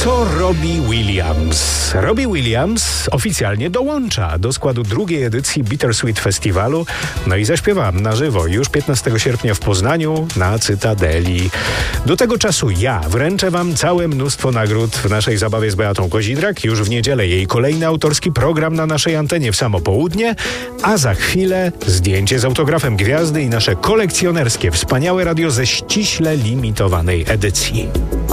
Co robi Williams? Robbie Williams oficjalnie dołącza do składu drugiej edycji Bittersweet Festiwalu, no i zaśpiewa na żywo już 15 sierpnia w Poznaniu na Cytadeli. Do tego czasu ja wręczę wam całe mnóstwo nagród w naszej zabawie z Beatą Kozidrak. Już w niedzielę jej kolejny autorski program na naszej antenie w samo południe, a za chwilę zdjęcie z autografem gwiazdy i nasze kolekcjonerskie wspaniałe radio ze ściśle limitowanej edycji.